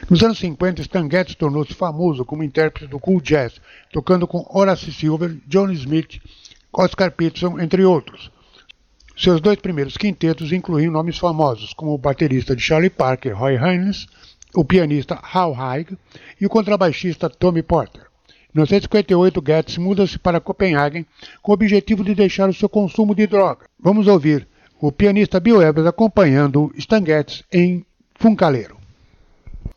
Nos anos 50, Stan Getz tornou-se famoso como intérprete do cool jazz, tocando com Horace Silver, Johnny Smith, Oscar Peterson, entre outros. Seus dois primeiros quintetos incluíam nomes famosos, como o baterista de Charlie Parker, Roy Haynes, o pianista Hal Haig e o contrabaixista Tommy Porter. Em 1958, Getz muda-se para Copenhague com o objetivo de deixar o seu consumo de droga. Vamos ouvir o pianista Bill Evans acompanhando Stan Getz em Funkaleiro.